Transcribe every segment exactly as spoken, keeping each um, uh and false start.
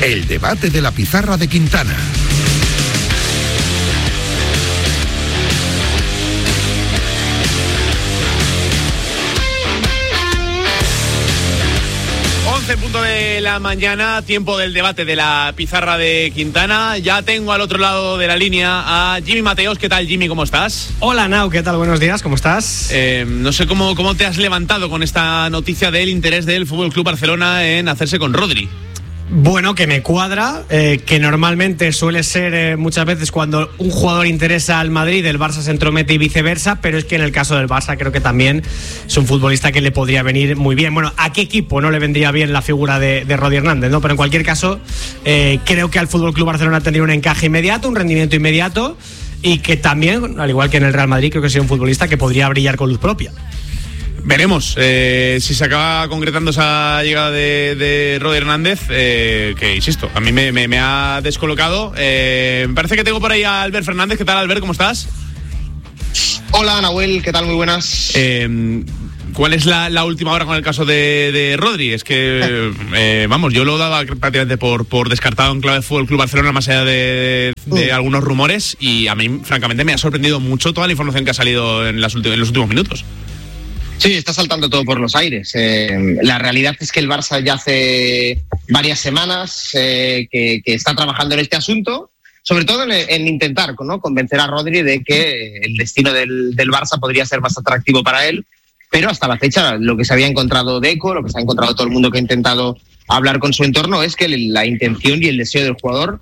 El debate de la pizarra de Quintana. once punto de la mañana, tiempo del debate de la pizarra de Quintana. Ya tengo al otro lado de la línea a Jimmy Mateos. ¿Qué tal, Jimmy? ¿Cómo estás? Hola, Nau. ¿Qué tal? Buenos días. ¿Cómo estás? Eh, no sé cómo, cómo te has levantado con esta noticia del interés del F C Barcelona en hacerse con Rodri. Bueno, que me cuadra, eh, que normalmente suele ser eh, muchas veces cuando un jugador interesa al Madrid, el Barça se entromete y viceversa, pero es que en el caso del Barça creo que también es un futbolista que le podría venir muy bien. Bueno, ¿a qué equipo no le vendría bien la figura de, de Rodri Hernández, ¿no? Pero en cualquier caso, eh, creo que al F C Barcelona tendría un encaje inmediato, un rendimiento inmediato, y que también, al igual que en el Real Madrid, creo que sería un futbolista que podría brillar con luz propia. Veremos eh, si se acaba concretando esa llegada de, de Rodri Hernández, eh, que insisto, a mí me, me, me ha descolocado. Eh, me parece que tengo por ahí a Albert Fernández. ¿Qué tal, Albert? ¿Cómo estás? Hola, Nahuel. ¿Qué tal? Muy buenas. Eh, ¿Cuál es la, la última hora con el caso de, de Rodri? Es que, eh, vamos, yo lo daba prácticamente por, por descartado en clave de Fútbol Club Barcelona, más allá de, de uh. algunos rumores, y a mí, francamente, me ha sorprendido mucho toda la información que ha salido en, las ulti- en los últimos minutos. Sí, está saltando todo por los aires. Eh, la realidad es que el Barça ya hace varias semanas eh, que, que está trabajando en este asunto, sobre todo en, en intentar, ¿no?, convencer a Rodri de que el destino del, del Barça podría ser más atractivo para él, pero hasta la fecha lo que se había encontrado Deco, lo que se ha encontrado todo el mundo que ha intentado hablar con su entorno, es que la intención y el deseo del jugador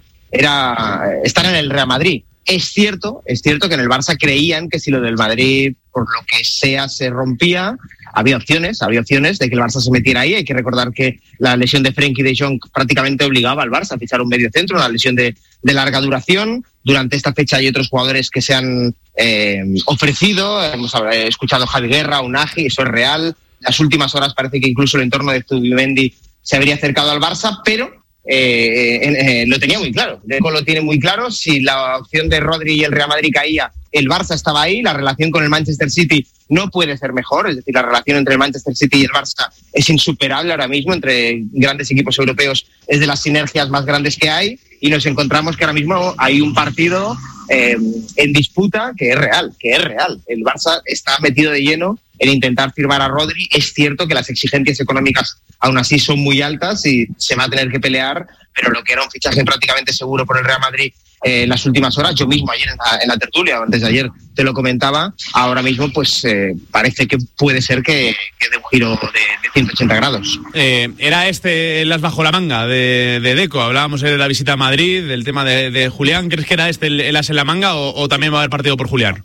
era estar en el Real Madrid. Es cierto, es cierto que en el Barça creían que si lo del Madrid, por lo que sea, se rompía, había opciones, había opciones de que el Barça se metiera ahí. Hay que recordar que la lesión de Frenkie de Jong prácticamente obligaba al Barça a fichar un medio centro, una lesión de, de larga duración. Durante esta fecha hay otros jugadores que se han eh, ofrecido. Hemos escuchado Javi Guerra, Unagi, eso es real. Las últimas horas parece que incluso el entorno de Zubimendi se habría acercado al Barça, pero Eh, eh, eh, lo tenía muy claro. Deco lo tiene muy claro. Si la opción de Rodri y el Real Madrid caía, el Barça estaba ahí. La relación con el Manchester City no puede ser mejor. Es decir, la relación entre el Manchester City y el Barça es insuperable ahora mismo. Entre grandes equipos europeos es de las sinergias más grandes que hay, y nos encontramos que ahora mismo hay un partido eh, en disputa que es real, que es real. El Barça está metido de lleno en intentar firmar a Rodri. Es cierto que las exigencias económicas aún así son muy altas y se va a tener que pelear, pero lo que era un fichaje prácticamente seguro por el Real Madrid eh, en las últimas horas, yo mismo ayer en la, en la tertulia, antes de ayer te lo comentaba, ahora mismo pues eh, parece que puede ser que, que dé un giro de, de ciento ochenta grados. Eh, ¿Era este el as bajo la manga de, de Deco? Hablábamos de la visita a Madrid, del tema de, de Julián. ¿Crees que era este el, el as en la manga o, o también va a haber partido por Julián?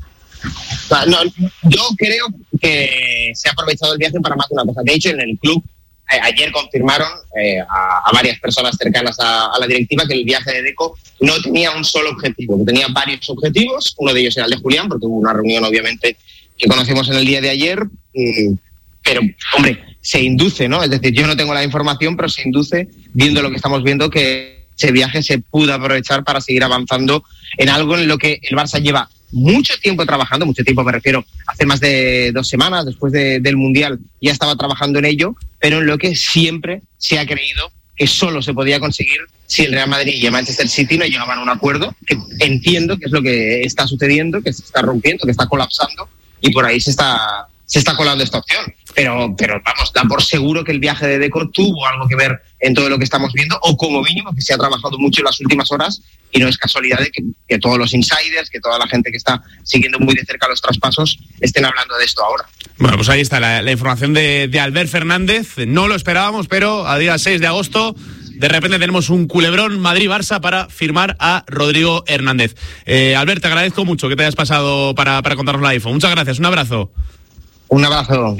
No, yo creo que se ha aprovechado el viaje para más de una cosa. De hecho, en el club eh, ayer confirmaron eh, a, a varias personas cercanas a, a la directiva que el viaje de Deco no tenía un solo objetivo, que tenía varios objetivos. Uno de ellos era el de Julián, porque hubo una reunión, obviamente, que conocimos en el día de ayer. Eh, pero, hombre, se induce, ¿no? Es decir, yo no tengo la información, pero se induce, viendo lo que estamos viendo, que ese viaje se pudo aprovechar para seguir avanzando en algo en lo que el Barça lleva mucho tiempo trabajando, mucho tiempo me refiero, hace más de dos semanas después de, del Mundial ya estaba trabajando en ello, pero en lo que siempre se ha creído que solo se podía conseguir si el Real Madrid y el Manchester City no llegaban a un acuerdo, que entiendo que es lo que está sucediendo, que se está rompiendo, que está colapsando, y por ahí se está se está colando esta opción. Pero, pero vamos, da por seguro que el viaje de Deco tuvo algo que ver en todo lo que estamos viendo, o como mínimo que se ha trabajado mucho en las últimas horas, y no es casualidad de que, que todos los insiders, que toda la gente que está siguiendo muy de cerca los traspasos estén hablando de esto ahora. Bueno, pues ahí está la, la información de, de Albert Fernández. No lo esperábamos, pero a día seis de agosto de repente tenemos un culebrón Madrid-Barça para firmar a Rodrigo Hernández. Eh, Albert, te agradezco mucho que te hayas pasado para, para contarnos la info. Muchas gracias, un abrazo. Un abrazo.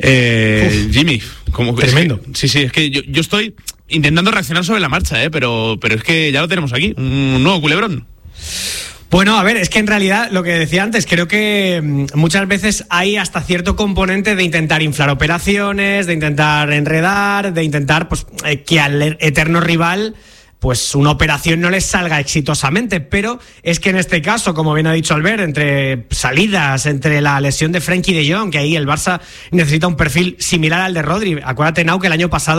Eh, Jimmy, como que tremendo. Es que, sí, sí, es que yo, yo estoy intentando reaccionar sobre la marcha, eh, pero, pero es que ya lo tenemos aquí, un nuevo culebrón. Bueno, a ver, es que en realidad lo que decía antes, creo que muchas veces hay hasta cierto componente de intentar inflar operaciones, de intentar enredar, de intentar pues eh, que al eterno rival pues una operación no les salga exitosamente, pero es que en este caso, como bien ha dicho Albert, entre salidas, entre la lesión de Frenkie de Jong, que ahí el Barça necesita un perfil similar al de Rodri. Acuérdate, Nau, que el año pasado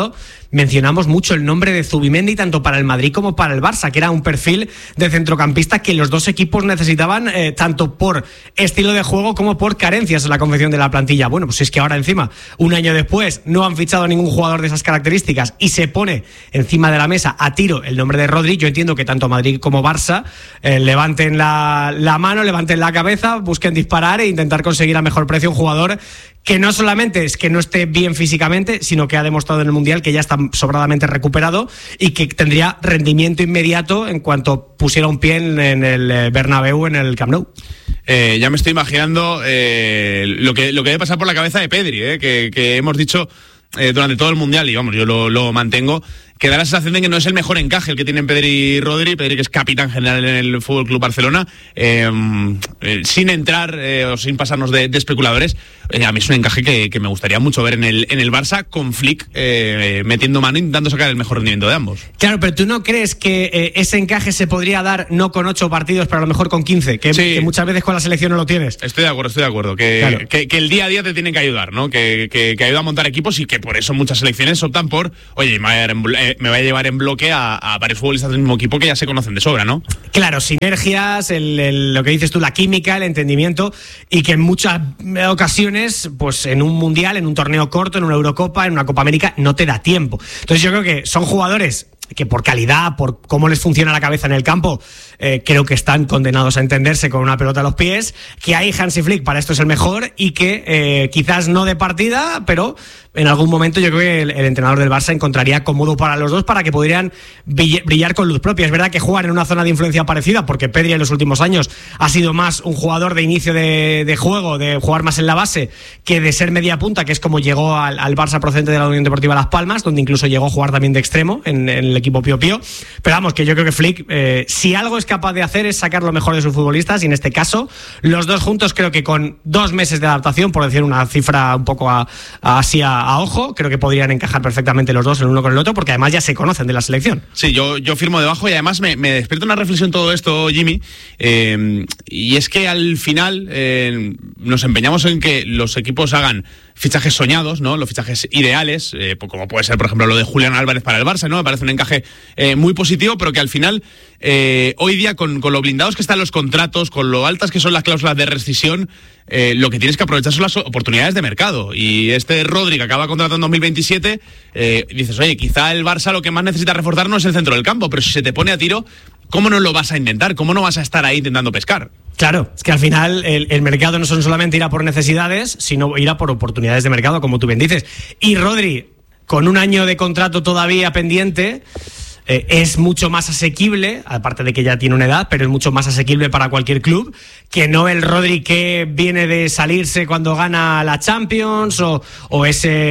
mencionamos mucho el nombre de Zubimendi tanto para el Madrid como para el Barça, que era un perfil de centrocampista que los dos equipos necesitaban eh, tanto por estilo de juego como por carencias en la confección de la plantilla. Bueno, pues es que ahora encima, un año después, no han fichado a ningún jugador de esas características y se pone encima de la mesa a tiro el nombre de Rodri. Yo entiendo que tanto Madrid como Barça eh, levanten la, la mano, levanten la cabeza, busquen disparar e intentar conseguir a mejor precio un jugador que no solamente es que no esté bien físicamente, sino que ha demostrado en el Mundial que ya está sobradamente recuperado y que tendría rendimiento inmediato en cuanto pusiera un pie en, en el Bernabéu, en el Camp Nou. Eh, ya me estoy imaginando eh, lo que lo que debe pasar por la cabeza de Pedri, eh, que, que hemos dicho eh, durante todo el Mundial, y vamos, yo lo, lo mantengo, que da la sensación de que no es el mejor encaje el que tienen Pedri y Rodri. Pedri, que es capitán general en el Fútbol Club Barcelona, eh, eh, sin entrar eh, o sin pasarnos de, de especuladores, eh, a mí es un encaje que, que me gustaría mucho ver en el, en el Barça, con Flick eh, metiendo mano, intentando sacar el mejor rendimiento de ambos. Claro, pero ¿tú no crees que eh, ese encaje se podría dar no con ocho partidos, pero a lo mejor con quince? Que, sí. que muchas veces con la selección no lo tienes. Estoy de acuerdo, estoy de acuerdo. Que, claro. que, que el día a día te tienen que ayudar, ¿no? Que, que, que ayuda a montar equipos y que por eso muchas selecciones optan por, oye, me voy a, en, eh, me voy a llevar en bloque A, a varios futbolistas del mismo equipo que ya se conocen de sobra, ¿no? Claro, sinergias, el, el, lo que dices tú, la química, el entendimiento, y que en muchas ocasiones, pues en un Mundial, en un torneo corto, en una Eurocopa, en una Copa América, no te da tiempo. Entonces yo creo que son jugadores que por calidad, por cómo les funciona la cabeza en el campo, eh, creo que están condenados a entenderse con una pelota a los pies, que ahí Hansi Flick para esto es el mejor y que eh, quizás no de partida, pero en algún momento yo creo que el, el entrenador del Barça encontraría cómodo para los dos para que pudieran brillar con luz propia. Es verdad que juegan en una zona de influencia parecida, porque Pedri en los últimos años ha sido más un jugador de inicio de, de juego, de jugar más en la base, que de ser media punta, que es como llegó al, al Barça procedente de la Unión Deportiva Las Palmas, donde incluso llegó a jugar también de extremo en, en el equipo Pío Pío. Pero vamos, que yo creo que Flick, eh, si algo es capaz de hacer, es sacar lo mejor de sus futbolistas, y en este caso, los dos juntos, creo que con dos meses de adaptación, por decir una cifra un poco a, a, así a, a ojo, creo que podrían encajar perfectamente los dos el uno con el otro, porque además ya se conocen de la selección. Sí, yo, yo firmo debajo, y además me, me despierta una reflexión todo esto, Jimmy, eh, y es que al final eh, nos empeñamos en que los equipos hagan fichajes soñados, ¿no? Los fichajes ideales, eh, como puede ser, por ejemplo, lo de Julián Álvarez para el Barça, ¿no? Me parece un encaje eh, muy positivo, pero que al final, eh, hoy día, con, con lo blindados que están los contratos, con lo altas que son las cláusulas de rescisión, eh, lo que tienes que aprovechar son las oportunidades de mercado. Y este Rodri, que acaba contratando en dos mil veintisiete, eh, dices, oye, quizá el Barça lo que más necesita reforzar no es el centro del campo, pero si se te pone a tiro, ¿cómo no lo vas a intentar? ¿Cómo no vas a estar ahí intentando pescar? Claro, es que al final el, el mercado no son solamente ir a por necesidades, sino ir a por oportunidades de mercado, como tú bien dices. Y Rodri, con un año de contrato todavía pendiente, eh, es mucho más asequible, aparte de que ya tiene una edad, pero es mucho más asequible para cualquier club, que no el Rodri que viene de salirse cuando gana la Champions, o, o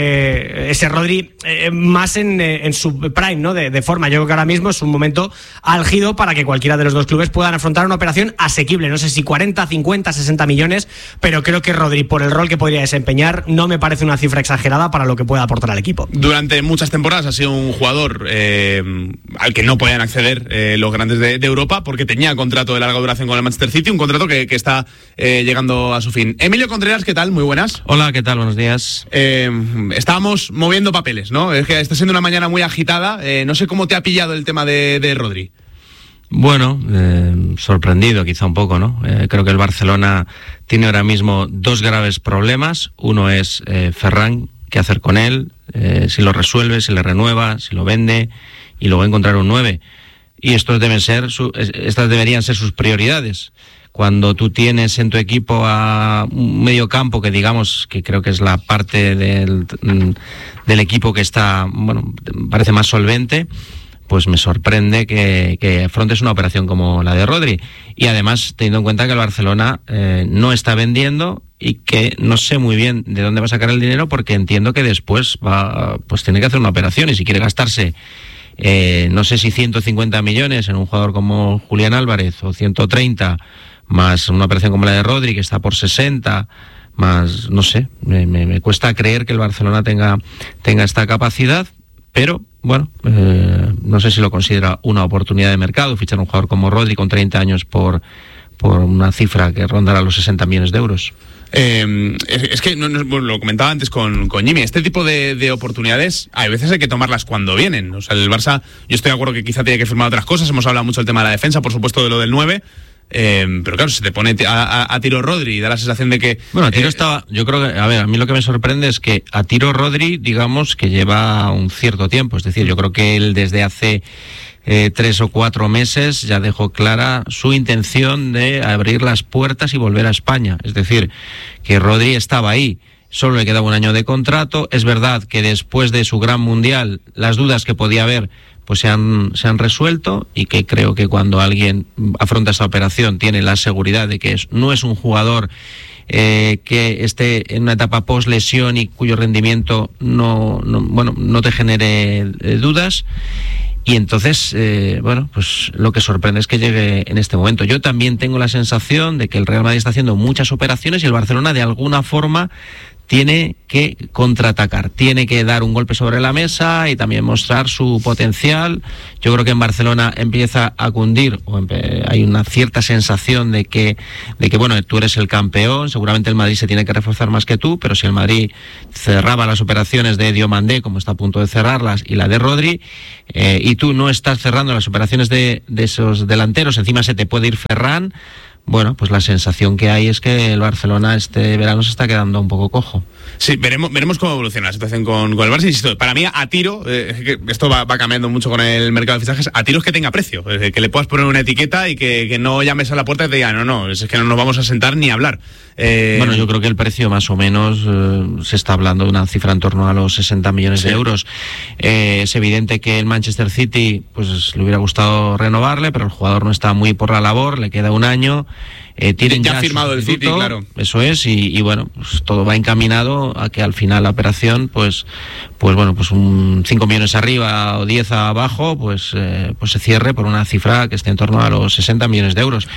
ese, ese Rodri eh, más en, en su prime, ¿no? De, de forma. Yo creo que ahora mismo es un momento álgido para que cualquiera de los dos clubes puedan afrontar una operación asequible. No sé si cuarenta, cincuenta, sesenta millones, pero creo que Rodri, por el rol que podría desempeñar, no me parece una cifra exagerada para lo que pueda aportar al equipo. Durante muchas temporadas ha sido un jugador eh, al que no podían acceder eh, los grandes de, de Europa, porque tenía contrato de larga duración con el Manchester City, un contrato que, que está eh, llegando a su fin. Emilio Contreras, ¿qué tal? Muy buenas. Hola, ¿qué tal? Buenos días. Eh, estábamos moviendo papeles, ¿no? Es que está siendo una mañana muy agitada. Eh, no sé cómo te ha pillado el tema de, de Rodri. Bueno, eh, sorprendido quizá un poco, ¿no? Eh, creo que el Barcelona tiene ahora mismo dos graves problemas. Uno es eh, Ferran, qué hacer con él, eh, si lo resuelve, si le renueva, si lo vende, y luego encontrar un nueve. Y estos deben ser su, estas deberían ser sus prioridades. Cuando tú tienes en tu equipo a un medio campo que digamos que creo que es la parte del, del equipo que está, bueno, parece más solvente, pues me sorprende que, que afrontes una operación como la de Rodri. Y además, teniendo en cuenta que el Barcelona eh, no está vendiendo y que no sé muy bien de dónde va a sacar el dinero, porque entiendo que después va, pues tiene que hacer una operación, y si quiere gastarse Eh, no sé si ciento cincuenta millones en un jugador como Julián Álvarez, o ciento treinta, más una operación como la de Rodri, que está por sesenta, más, no sé, me, me, me cuesta creer que el Barcelona tenga, tenga esta capacidad, pero bueno, eh, no sé si lo considera una oportunidad de mercado, fichar un jugador como Rodri con treinta años por, por una cifra que rondará los sesenta millones de euros. Eh, es, es que no, no, bueno, lo comentaba antes con, con Jimmy, este tipo de, de oportunidades hay veces hay que tomarlas cuando vienen. O sea, el Barça, yo estoy de acuerdo que quizá tiene que firmar otras cosas, hemos hablado mucho del tema de la defensa, por supuesto de lo del nueve, eh, pero claro, se te pone a, a, a tiro Rodri y da la sensación de que... Bueno, a tiro eh, estaba, yo creo que, a ver, a mí lo que me sorprende es que a tiro Rodri, digamos que lleva un cierto tiempo, es decir, yo creo que él desde hace... Eh, tres o cuatro meses ya dejó clara su intención de abrir las puertas y volver a España. Es decir, que Rodri estaba ahí, solo le quedaba un año de contrato. Es verdad que después de su gran mundial, las dudas que podía haber pues se han, se han resuelto, y que creo que cuando alguien afronta esta operación tiene la seguridad de que es, no es un jugador eh, que esté en una etapa post lesión y cuyo rendimiento no, no, bueno, no te genere eh, dudas. Y entonces, eh, bueno, pues lo que sorprende es que llegue en este momento. Yo también tengo la sensación de que el Real Madrid está haciendo muchas operaciones y el Barcelona de alguna forma tiene que contraatacar, tiene que dar un golpe sobre la mesa y también mostrar su potencial. Yo creo que en Barcelona empieza a cundir, o empe- hay una cierta sensación de que, de que, bueno, tú eres el campeón, seguramente el Madrid se tiene que reforzar más que tú, pero si el Madrid cerraba las operaciones de Diomandé, como está a punto de cerrarlas, y la de Rodri, eh, y tú no estás cerrando las operaciones de, de esos delanteros, encima se te puede ir Ferran. Bueno, pues la sensación que hay es que el Barcelona este verano se está quedando un poco cojo. Sí, veremos, veremos cómo evoluciona la situación con, con el Barça. Insisto, para mí, a tiro, eh, que esto va, va cambiando mucho con el mercado de fichajes, a tiro es que tenga precio, eh, que le puedas poner una etiqueta y que, que no llames a la puerta y te digan, no, no, es que no nos vamos a sentar ni a hablar. Eh, bueno, yo creo que el precio más o menos eh, se está hablando de una cifra en torno a los sesenta millones sí. de euros. Eh, es evidente que el Manchester City pues le hubiera gustado renovarle, pero el jugador no está muy por la labor, le queda un año. Eh, tienen ya, ya ha firmado el City, claro. Eso es, y, y bueno, pues todo va encaminado a que al final la operación, pues, pues bueno, pues un cinco millones arriba o diez abajo, pues, eh, pues se cierre por una cifra que esté en torno a los sesenta millones de euros,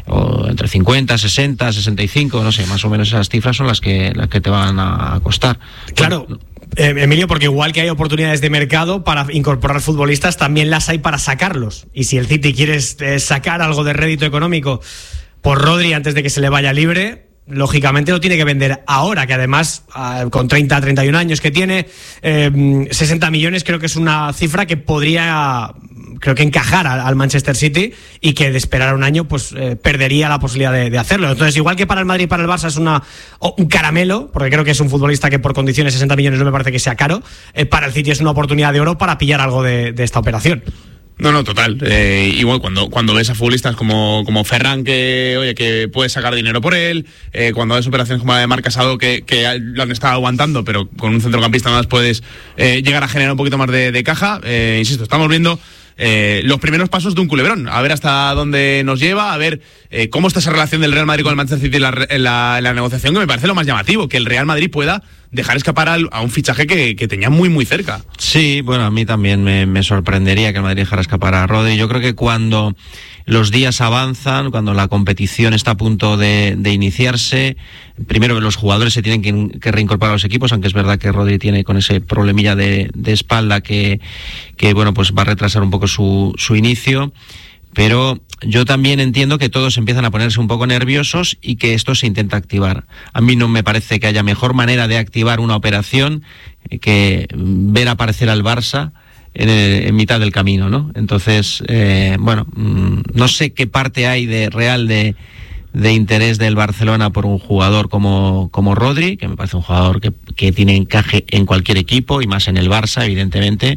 o entre cincuenta, sesenta, sesenta y cinco, no sé, más o menos esas cifras son las que las que te van a costar. Claro. Bueno, Eh, Emilio, porque igual que hay oportunidades de mercado para incorporar futbolistas, también las hay para sacarlos. Y si el City quiere eh, sacar algo de rédito económico por Rodri antes de que se le vaya libre, lógicamente lo tiene que vender ahora, que además eh, con treinta, treinta y un años que tiene, eh, sesenta millones creo que es una cifra que podría, creo que encajar al, al Manchester City, y que de esperar un año pues eh, perdería la posibilidad de, de hacerlo. Entonces, igual que para el Madrid y para el Barça es una oh, un caramelo, porque creo que es un futbolista que por condiciones sesenta millones no me parece que sea caro, eh, para el City es una oportunidad de oro para pillar algo de, de esta operación. No, no, total. Eh, igual cuando, cuando ves a futbolistas como, como Ferran, que oye, que puedes sacar dinero por él, eh, cuando ves operaciones como la de Marc Casado, que, que lo han estado aguantando, pero con un centrocampista nada más puedes eh, llegar a generar un poquito más de, de caja. Eh, insisto, estamos viendo Eh, los primeros pasos de un culebrón, a ver hasta dónde nos lleva, a ver eh, cómo está esa relación del Real Madrid con el Manchester City en la, en, la, en la negociación, que me parece lo más llamativo, que el Real Madrid pueda dejar escapar al, a un fichaje que, que tenía muy muy cerca. Sí, bueno, a mí también me, me sorprendería que el Madrid dejara escapar a Rodri. Yo creo que cuando los días avanzan, cuando la competición está a punto de, de iniciarse, primero los jugadores se tienen que, que reincorporar a los equipos, aunque es verdad que Rodri tiene con ese problemilla de, de espalda que, que bueno, pues va a retrasar un poco su, su inicio. Pero yo también entiendo que todos empiezan a ponerse un poco nerviosos y que esto se intenta activar. A mí no me parece que haya mejor manera de activar una operación que ver aparecer al Barça en, el, en mitad del camino, ¿no? Entonces, eh, bueno, no sé qué parte hay de real de, de interés del Barcelona por un jugador como, como Rodri, que me parece un jugador que, que tiene encaje en cualquier equipo y más en el Barça, evidentemente.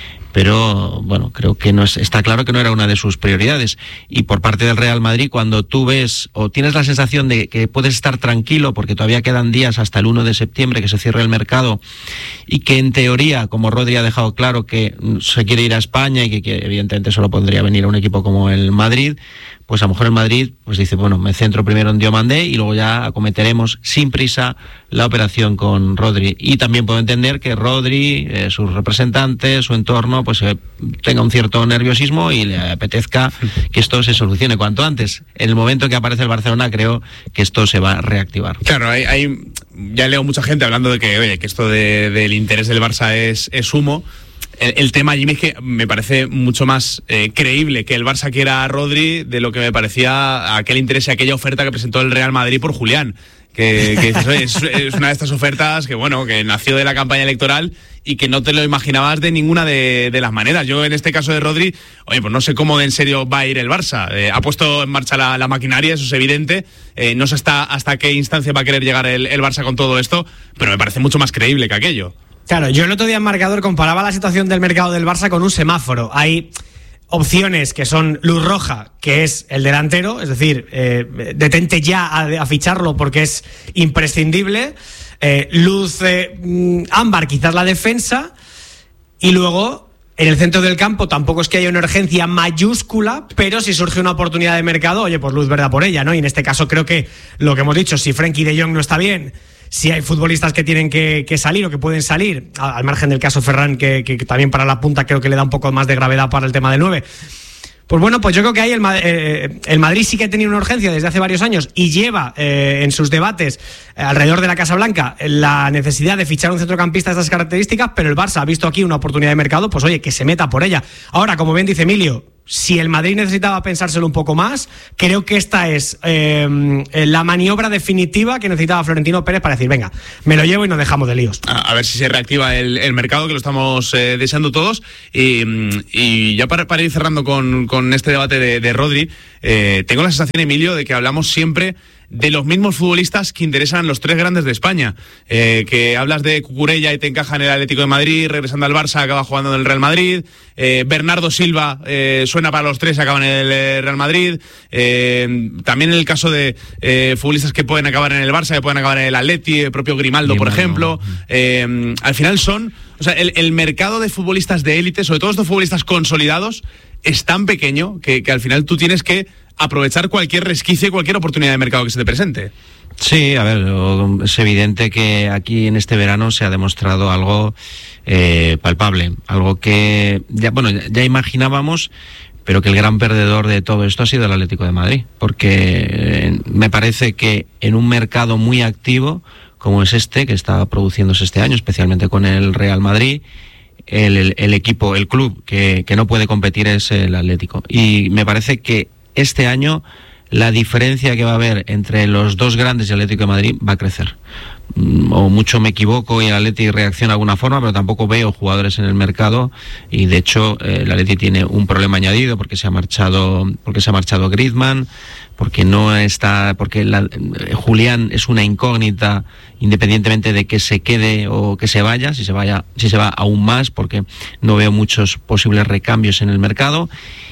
Pero bueno, creo que no es, está claro que no era una de sus prioridades. Y por parte del Real Madrid, cuando tú ves o tienes la sensación de que puedes estar tranquilo porque todavía quedan días hasta el uno de septiembre que se cierre el mercado, y que en teoría, como Rodri ha dejado claro que se quiere ir a España y que, que evidentemente solo podría venir a un equipo como el Madrid, pues a lo mejor el Madrid pues dice, bueno, me centro primero en Diomandé y luego ya acometeremos sin prisa la operación con Rodri. Y también puedo entender que Rodri, eh, sus representantes, su entorno, pues eh, tenga un cierto nerviosismo y le apetezca que esto se solucione cuanto antes. En el momento que aparece el Barcelona, creo que esto se va a reactivar. Claro, hay, hay ya leo mucha gente hablando de que, oye, que esto de, del interés del Barça es, es humo. El, el tema, Jimmy, es que me parece mucho más eh, creíble que el Barça quiera a Rodri de lo que me parecía aquel interés y aquella oferta que presentó el Real Madrid por Julián. Que, que dices, oye, es, es una de estas ofertas que, bueno, que nació de la campaña electoral y que no te lo imaginabas de ninguna de, de las maneras. Yo, en este caso de Rodri, oye, pues no sé cómo en serio va a ir el Barça. Eh, ha puesto en marcha la, la maquinaria, eso es evidente. Eh, no sé hasta, hasta qué instancia va a querer llegar el, el Barça con todo esto, pero me parece mucho más creíble que aquello. Claro, yo el otro día en Marcador comparaba la situación del mercado del Barça con un semáforo. Hay opciones que son luz roja, que es el delantero, es decir, eh, detente ya a, a ficharlo porque es imprescindible. Eh, luz eh, ámbar, quizás la defensa. Y luego, en el centro del campo tampoco es que haya una urgencia mayúscula, pero si surge una oportunidad de mercado, oye, pues luz verde por ella, ¿no? Y en este caso creo que lo que hemos dicho, si Frenkie de Jong no está bien, si hay futbolistas que tienen que, que salir o que pueden salir, al margen del caso Ferran, que, que, que también para la punta creo que le da un poco más de gravedad para el tema del nueve. Pues bueno, pues yo creo que ahí el, eh, el Madrid sí que ha tenido una urgencia desde hace varios años y lleva eh, en sus debates eh, alrededor de la Casa Blanca la necesidad de fichar un centrocampista de estas características, pero el Barça ha visto aquí una oportunidad de mercado, pues oye, que se meta por ella. Ahora, como bien dice Emilio, si el Madrid necesitaba pensárselo un poco más, creo que esta es eh, la maniobra definitiva que necesitaba Florentino Pérez para decir, venga, me lo llevo y nos dejamos de líos. A, a ver si se reactiva el, el mercado, que lo estamos eh, deseando todos. Y, y ya para, para ir cerrando con, con este debate de, de Rodri, eh, tengo la sensación, Emilio, de que hablamos siempre de los mismos futbolistas que interesan los tres grandes de España, eh, que hablas de Cucurella y te encaja en el Atlético de Madrid, regresando al Barça acaba jugando en el Real Madrid, eh, Bernardo Silva eh, suena para los tres, acaba en el Real Madrid, eh, también en el caso de eh, futbolistas que pueden acabar en el Barça, que pueden acabar en el Atleti, el propio Grimaldo, Grimaldo. por ejemplo, eh, al final son, o sea, el, el mercado de futbolistas de élite, sobre todo estos futbolistas consolidados, es tan pequeño que, que al final tú tienes que aprovechar cualquier resquicio y cualquier oportunidad de mercado que se te presente. Sí, a ver, es evidente que aquí en este verano se ha demostrado algo eh, palpable, algo que ya, bueno, ya imaginábamos, pero que el gran perdedor de todo esto ha sido el Atlético de Madrid, porque eh, me parece que en un mercado muy activo como es este, que está produciéndose este año, especialmente con el Real Madrid, el, el, el equipo, el club que, que no puede competir es el Atlético. Y me parece que este año la diferencia que va a haber entre los dos grandes y el Atlético de Madrid va a crecer. O mucho me equivoco y el Atleti reacciona de alguna forma, pero tampoco veo jugadores en el mercado y de hecho el Atleti tiene un problema añadido porque se ha marchado porque se ha marchado Griezmann, porque no está porque la, Julián es una incógnita independientemente de que se quede o que se vaya, si se vaya si se va aún más, porque no veo muchos posibles recambios en el mercado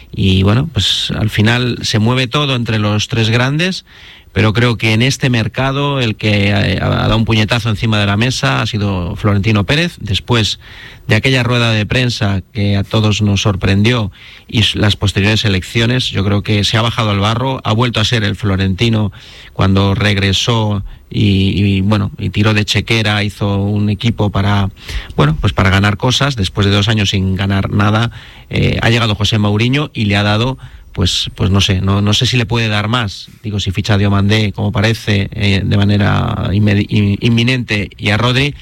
y bueno, pues al final se mueve todo entre los tres grandes. Pero creo que en este mercado el que ha dado un puñetazo encima de la mesa ha sido Florentino Pérez, después de aquella rueda de prensa que a todos nos sorprendió y las posteriores elecciones. Yo creo que se ha bajado al barro, ha vuelto a ser el Florentino cuando regresó y, y bueno, y tiró de chequera, hizo un equipo para, bueno, pues para ganar cosas. Después de dos años sin ganar nada, eh, ha llegado José Mourinho y le ha dado Pues, pues no sé, no, no sé si le puede dar más. Digo, si ficha a Diomandé, como parece, eh, de manera inminente, y a Rodri.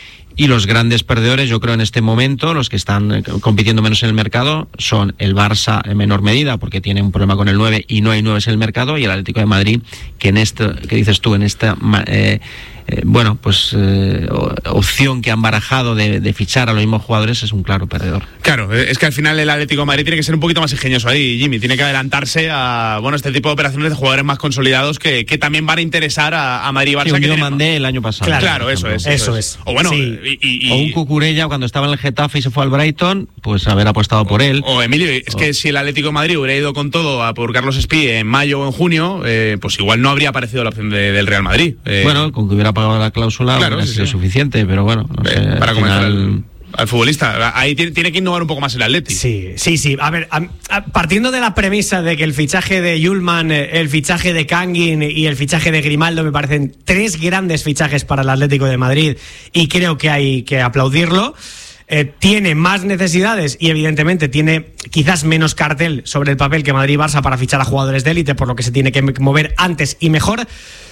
Y los grandes perdedores, yo creo, en este momento, los que están compitiendo menos en el mercado, son el Barça en menor medida, porque tiene un problema con el nueve y no hay nueves en el mercado, y el Atlético de Madrid, que en esto, que dices tú, en esta... Eh, Eh, bueno, pues eh, opción que han barajado de, de fichar a los mismos jugadores es un claro perdedor. Claro, es que al final el Atlético de Madrid tiene que ser un poquito más ingenioso ahí, Jimmy, tiene que adelantarse a bueno este tipo de operaciones de jugadores más consolidados que, que también van a interesar a, a Madrid y Barça. Sí, que yo mandé el año pasado. Claro, claro eso es. Eso, eso es. es. O bueno, sí. y, y, o un Cucurella cuando estaba en el Getafe y se fue al Brighton, pues haber apostado por él. O Emilio, es o, que si el Atlético de Madrid hubiera ido con todo a por Carlos Espí en mayo o en junio, eh, pues igual no habría aparecido la opción de, del Real Madrid. Eh, bueno, con que hubiera pagado la cláusula, claro, hubiera sí, sido sí. suficiente, pero bueno, no sé, para al comenzar final... al, al futbolista. Ahí tiene, tiene que innovar un poco más el Atleti. Sí, sí, sí. A ver, a, a, partiendo de la premisa de que el fichaje de Yulman, el fichaje de Kangin y el fichaje de Grimaldo me parecen tres grandes fichajes para el Atlético de Madrid y creo que hay que aplaudirlo. Eh, tiene más necesidades y evidentemente tiene quizás menos cartel sobre el papel que Madrid y Barça para fichar a jugadores de élite, por lo que se tiene que mover antes y mejor,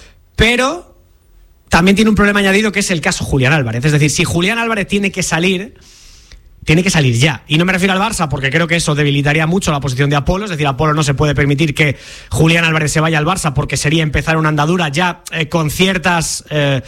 pero también tiene un problema añadido que es el caso Julián Álvarez. Es decir, si Julián Álvarez tiene que salir, tiene que salir ya. Y no me refiero al Barça porque creo que eso debilitaría mucho la posición de Apolo, es decir, Apolo no se puede permitir que Julián Álvarez se vaya al Barça porque sería empezar una andadura ya eh, con ciertas... Eh,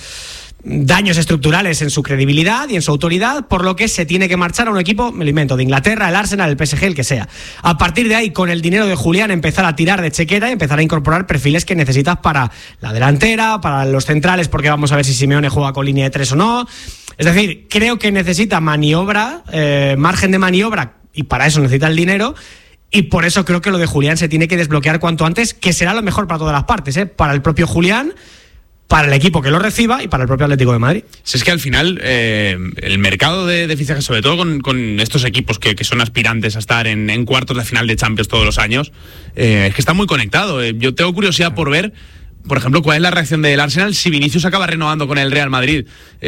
daños estructurales en su credibilidad y en su autoridad, por lo que se tiene que marchar a un equipo, me lo invento, de Inglaterra, el Arsenal, el P S G, el que sea. A partir de ahí, con el dinero de Julián, empezar a tirar de chequera y empezar a incorporar perfiles que necesitas para la delantera, para los centrales, porque vamos a ver si Simeone juega con línea de tres o no. Es decir, creo que necesita maniobra, eh, margen de maniobra, y para eso necesita el dinero. Y por eso creo que lo de Julián se tiene que desbloquear cuanto antes, que será lo mejor para todas las partes, ¿eh? Para el propio Julián, para el equipo que lo reciba y para el propio Atlético de Madrid. Si es que al final eh, el mercado de, de fichajes, sobre todo con, con estos equipos que, que son aspirantes a estar en, en cuartos de final de Champions todos los años, eh, es que está muy conectado. Eh, yo tengo curiosidad por ver, por ejemplo, cuál es la reacción del Arsenal si Vinicius acaba renovando con el Real Madrid.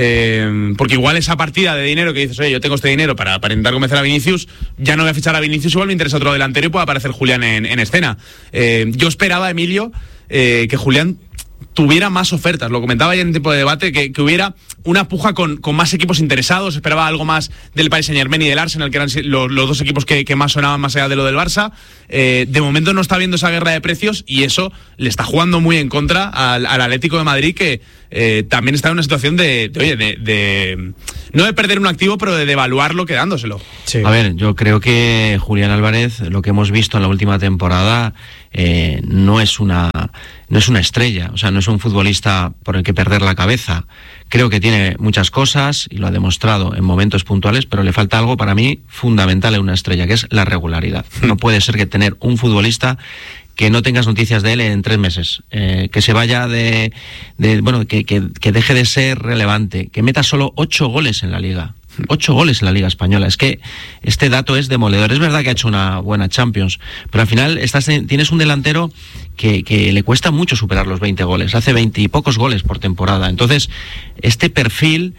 Eh, porque igual esa partida de dinero que dices, oye, yo tengo este dinero para, para intentar convencer a Vinicius, ya no voy a fichar a Vinicius, igual me interesa otro delantero y puede aparecer Julián en, en escena. Eh, yo esperaba, Emilio, eh, que Julián tuviera más ofertas, lo comentaba ayer en tiempo de debate, que, que hubiera una puja con, con más equipos interesados, esperaba algo más del Paris Saint-Germain y del Arsenal, que eran los, los dos equipos que, que más sonaban más allá de lo del Barça. Eh, de momento no está viendo esa guerra de precios y eso le está jugando muy en contra al, al Atlético de Madrid, que eh, también está en una situación de, de oye, de, de no de perder un activo, pero de devaluarlo quedándoselo. Sí. A ver, yo creo que Julián Álvarez, lo que hemos visto en la última temporada, eh, no es una no es una estrella, o sea, no es un futbolista por el que perder la cabeza. Creo que tiene muchas cosas y lo ha demostrado en momentos puntuales, pero le falta algo para mí fundamental en una estrella, que es la regularidad. No puede ser que tener un futbolista que no tengas noticias de él en tres meses, eh, que se vaya de, de bueno, que, que, que deje de ser relevante, que meta solo ocho goles en la Liga. Ocho goles en la Liga Española. Es que este dato es demoledor. Es verdad que ha hecho una buena Champions, pero al final estás en, tienes un delantero que, que le cuesta mucho superar los veinte goles. Hace veinte y pocos goles por temporada. Entonces, este perfil,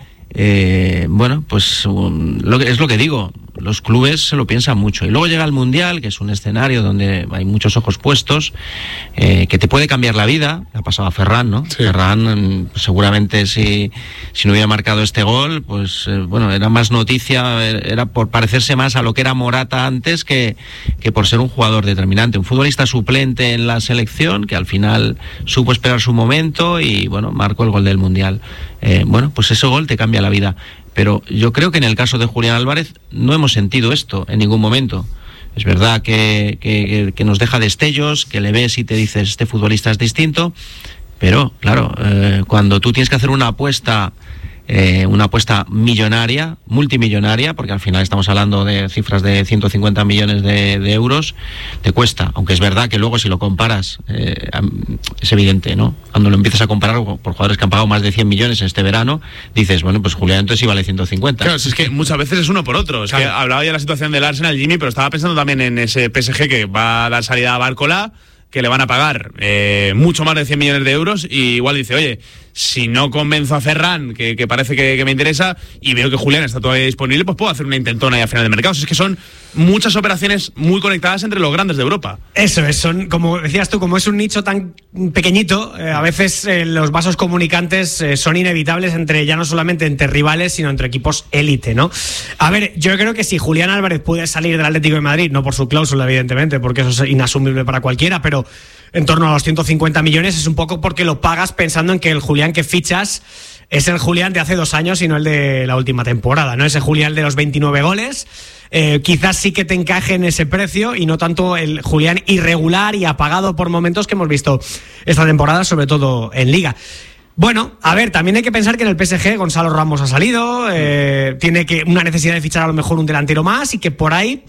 eh, bueno, pues um, lo que, es lo que digo. Los clubes se lo piensan mucho. Y luego llega el Mundial, que es un escenario donde hay muchos ojos puestos, eh, que te puede cambiar la vida. Le ha pasado a Ferran, ¿no? Sí. Ferran, seguramente si, si no hubiera marcado este gol, pues eh, bueno, era más noticia, era por parecerse más a lo que era Morata antes que, que por ser un jugador determinante. Un futbolista suplente en la selección, que al final supo esperar su momento y, bueno, marcó el gol del Mundial. Eh, bueno, pues ese gol te cambia la vida. Pero yo creo que en el caso de Julián Álvarez no hemos sentido esto en ningún momento. Es verdad que, que, que nos deja destellos, que le ves y te dices, este futbolista es distinto, pero claro, eh, cuando tú tienes que hacer una apuesta, eh, una apuesta millonaria, multimillonaria, porque al final estamos hablando de cifras de ciento cincuenta millones de, de euros, te cuesta. Aunque es verdad que luego si lo comparas, eh, es evidente, ¿no? Cuando lo empiezas a comparar por jugadores que han pagado más de cien millones este verano, dices, bueno, pues Julián entonces sí vale ciento cincuenta. Claro, es que muchas veces es uno por otro. Es claro. Que hablaba ya de la situación del Arsenal, Jimmy, pero estaba pensando también en ese P S G que va a dar salida a Barcola, que le van a pagar eh, mucho más de cien millones de euros, y igual dice, oye, si no convenzo a Ferran, que, que parece que, que me interesa, y veo que Julián está todavía disponible, pues puedo hacer una intentona ahí a final de mercado. O sea, es que son muchas operaciones muy conectadas entre los grandes de Europa. Eso es, son, como decías tú, como es un nicho tan pequeñito, eh, a veces eh, los vasos comunicantes eh, son inevitables entre, ya no solamente entre rivales, sino entre equipos élite, ¿no? A ver, yo creo que si Julián Álvarez puede salir del Atlético de Madrid, no por su cláusula, evidentemente, porque eso es inasumible para cualquiera, pero en torno a los ciento cincuenta millones, es un poco porque lo pagas pensando en que el Julián que fichas es el Julián de hace dos años y no el de la última temporada, ¿no? Ese Julián de los veintinueve goles, eh, quizás sí que te encaje en ese precio y no tanto el Julián irregular y apagado por momentos que hemos visto esta temporada, sobre todo en Liga. Bueno, a ver, también hay que pensar que en el P S G Gonzalo Ramos ha salido, eh, tiene que una necesidad de fichar a lo mejor un delantero más y que por ahí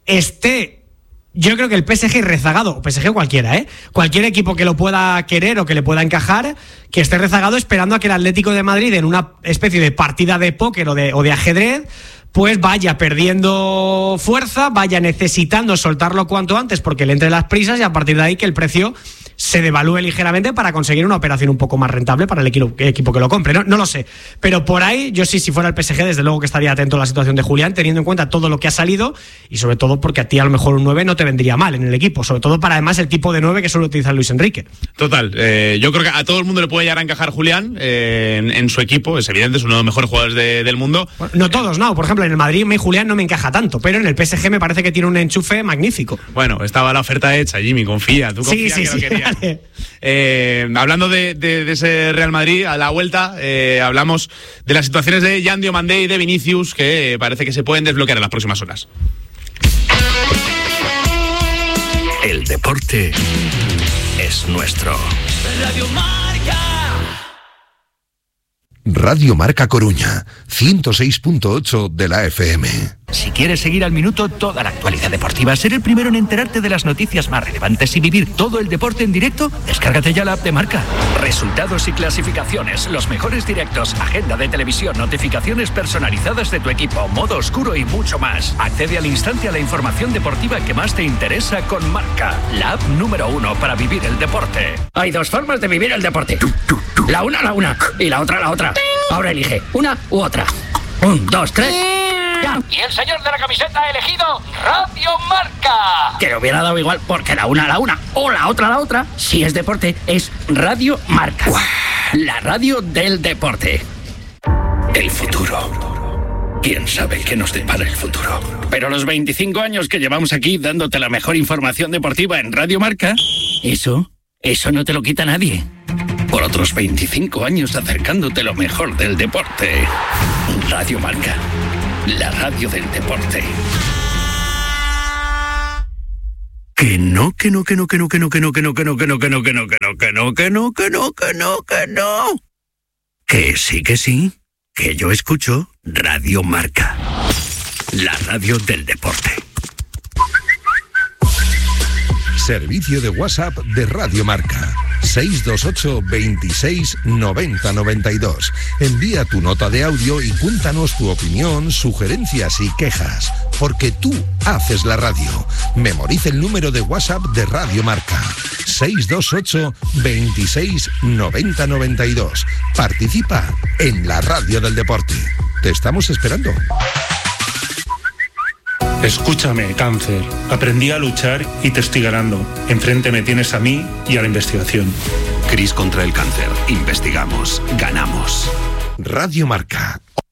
esté. Yo creo que el P S G rezagado, o P S G cualquiera, ¿eh? Cualquier equipo que lo pueda querer o que le pueda encajar, que esté rezagado esperando a que el Atlético de Madrid, en una especie de partida de póker o de, o de ajedrez, pues vaya perdiendo fuerza, vaya necesitando soltarlo cuanto antes porque le entre las prisas, y a partir de ahí que el precio se devalúe ligeramente para conseguir una operación un poco más rentable para el equipo, equipo que lo compre. No, no lo sé, pero por ahí yo sí, si fuera el P S G, desde luego que estaría atento a la situación de Julián, teniendo en cuenta todo lo que ha salido, y sobre todo porque a ti a lo mejor un nueve no te vendría mal en el equipo, sobre todo para además el tipo de nueve que suele utilizar Luis Enrique. Total, eh, yo creo que a todo el mundo le puede llegar a encajar Julián eh, en, en su equipo, es evidente, es uno de los mejores jugadores de, del mundo. Bueno, no todos, no, por ejemplo en el Madrid me Julián no me encaja tanto, pero en el P S G me parece que tiene un enchufe magnífico. Bueno, estaba la oferta hecha, Jimmy, confía, tú confía sí, sí, que sí, lo querías. Vale. Eh, hablando de, de, de ese Real Madrid, a la vuelta eh, hablamos de las situaciones de Jan Diomandé y de Vinicius que eh, parece que se pueden desbloquear en las próximas horas. El deporte es nuestro. Radio Marca. Radio Marca Coruña, ciento seis punto ocho de la F M. Si quieres seguir al minuto toda la actualidad deportiva, ser el primero en enterarte de las noticias más relevantes y vivir todo el deporte en directo, descárgate ya la app de Marca. Resultados y clasificaciones, los mejores directos, agenda de televisión, notificaciones personalizadas de tu equipo, modo oscuro y mucho más. Accede al instante a la información deportiva que más te interesa con Marca, la app número uno para vivir el deporte. Hay dos formas de vivir el deporte. La una, la una, y la otra, la otra. Ahora elige una u otra. Un, dos, tres. Ya. Y el señor de la camiseta ha elegido Radio Marca. Que le hubiera dado igual porque la una, la una, o la otra, la otra. Si es deporte, es Radio Marca. ¡Uah! La radio del deporte. El futuro. ¿Quién sabe qué nos depara el futuro? Pero los veinticinco años que llevamos aquí dándote la mejor información deportiva en Radio Marca, eso, eso no te lo quita nadie. Por otros veinticinco años acercándote lo mejor del deporte. Radio Marca, la radio del deporte. Que no, que no, que no, que no, que no, que no, que no, que no, que no, que no, que no, que no, que no, que no, que no, que no, que no. Que sí, que sí, que yo escucho Radio Marca, la radio del deporte. Servicio de WhatsApp de Radio Marca. seis dos ocho, veintiséis, noventa, noventa y dos. Envía tu nota de audio y cuéntanos tu opinión, sugerencias y quejas. Porque tú haces la radio. Memoriza el número de WhatsApp de Radio Marca. seis dos ocho, veintiséis, noventa, noventa y dos. Participa en la radio del deporte. Te estamos esperando. Escúchame, cáncer. Aprendí a luchar y te estoy ganando. Enfrente me tienes a mí y a la investigación. Cris contra el cáncer. Investigamos. Ganamos. Radio Marca.